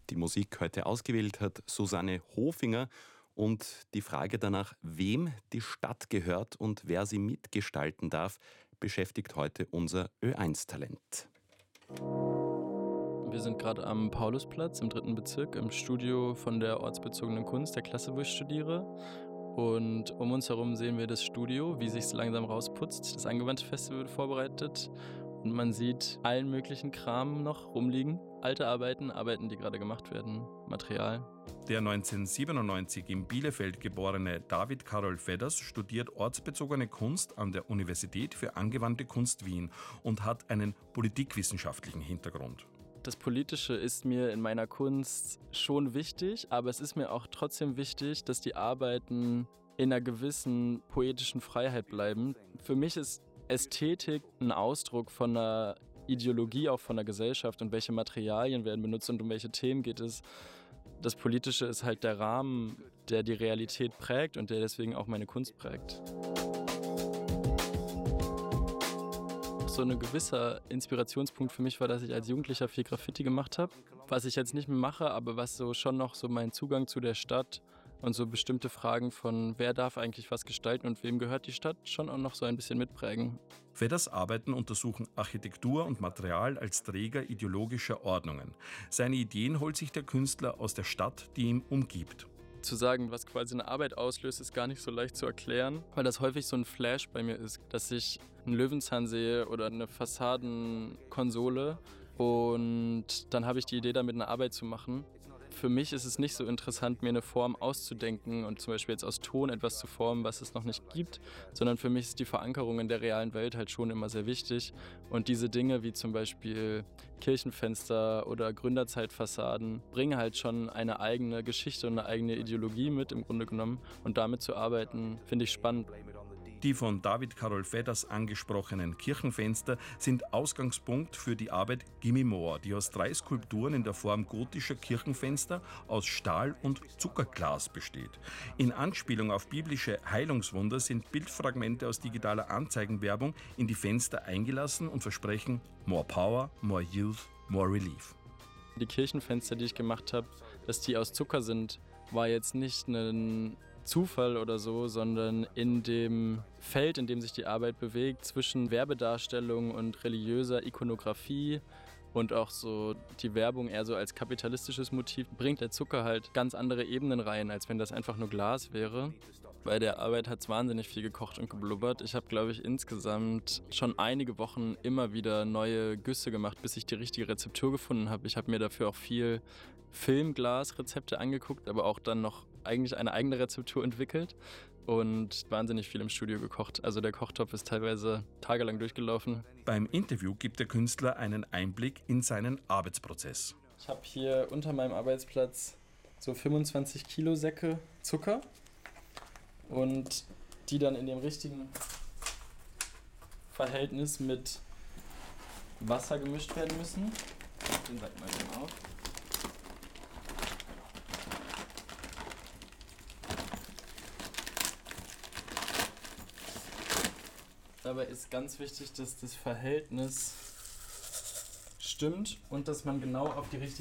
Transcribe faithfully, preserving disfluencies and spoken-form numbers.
Die Musik heute ausgewählt hat Susanne Hofinger. Und die Frage danach, wem die Stadt gehört und wer sie mitgestalten darf, beschäftigt heute unser Ö eins Talent. Wir sind gerade am Paulusplatz im dritten Bezirk im Studio von der ortsbezogenen Kunst, der Klasse, wo ich studiere. Und um uns herum sehen wir das Studio, wie sich es langsam rausputzt. Das Angewandte Festival wird vorbereitet und man sieht allen möglichen Kram noch rumliegen. Alte Arbeiten, Arbeiten, die gerade gemacht werden, Material. Der neunzehnhundertsiebenundneunzig in Bielefeld geborene David Karol Fedders studiert ortsbezogene Kunst an der Universität für angewandte Kunst Wien und hat einen politikwissenschaftlichen Hintergrund. Das Politische ist mir in meiner Kunst schon wichtig, aber es ist mir auch trotzdem wichtig, dass die Arbeiten in einer gewissen poetischen Freiheit bleiben. Für mich ist Ästhetik ein Ausdruck von einer Ideologie, auch von der Gesellschaft, und welche Materialien werden benutzt und um welche Themen geht es. Das Politische ist halt der Rahmen, der die Realität prägt und der deswegen auch meine Kunst prägt. So ein gewisser Inspirationspunkt für mich war, dass ich als Jugendlicher viel Graffiti gemacht habe. Was ich jetzt nicht mehr mache, aber was so schon noch so mein Zugang zu der Stadt und so bestimmte Fragen von, wer darf eigentlich was gestalten und wem gehört die Stadt, schon auch noch so ein bisschen mitprägen. Fedders Arbeiten untersuchen Architektur und Material als Träger ideologischer Ordnungen. Seine Ideen holt sich der Künstler aus der Stadt, die ihn umgibt. Zu sagen, was quasi eine Arbeit auslöst, ist gar nicht so leicht zu erklären, weil das häufig so ein Flash bei mir ist, dass ich einen Löwenzahn sehe oder eine Fassadenkonsole und dann habe ich die Idee, damit eine Arbeit zu machen. Für mich ist es nicht so interessant, mir eine Form auszudenken und zum Beispiel jetzt aus Ton etwas zu formen, was es noch nicht gibt, sondern für mich ist die Verankerung in der realen Welt halt schon immer sehr wichtig. Und diese Dinge wie zum Beispiel Kirchenfenster oder Gründerzeitfassaden bringen halt schon eine eigene Geschichte und eine eigene Ideologie mit im Grunde genommen. Und damit zu arbeiten, finde ich spannend. Die von David Karol Fedders angesprochenen Kirchenfenster sind Ausgangspunkt für die Arbeit Gimme More, die aus drei Skulpturen in der Form gotischer Kirchenfenster aus Stahl und Zuckerglas besteht. In Anspielung auf biblische Heilungswunder sind Bildfragmente aus digitaler Anzeigenwerbung in die Fenster eingelassen und versprechen More Power, More Youth, More Relief. Die Kirchenfenster, die ich gemacht habe, dass die aus Zucker sind, war jetzt nicht ein Zufall oder so, sondern in dem Feld, in dem sich die Arbeit bewegt, zwischen Werbedarstellung und religiöser Ikonografie und auch so die Werbung eher so als kapitalistisches Motiv, bringt der Zucker halt ganz andere Ebenen rein, als wenn das einfach nur Glas wäre. Bei der Arbeit hat es wahnsinnig viel gekocht und geblubbert. Ich habe, glaube ich, insgesamt schon einige Wochen immer wieder neue Güsse gemacht, bis ich die richtige Rezeptur gefunden habe. Ich habe mir dafür auch viel Filmglasrezepte angeguckt, aber auch dann noch eigentlich eine eigene Rezeptur entwickelt und wahnsinnig viel im Studio gekocht. Also der Kochtopf ist teilweise tagelang durchgelaufen. Beim Interview gibt der Künstler einen Einblick in seinen Arbeitsprozess. Ich habe hier unter meinem Arbeitsplatz so fünfundzwanzig Kilo Säcke Zucker und die dann in dem richtigen Verhältnis mit Wasser gemischt werden müssen. Den Sack mal eben auf. Dabei ist ganz wichtig, dass das Verhältnis stimmt und dass man genau auf die richtige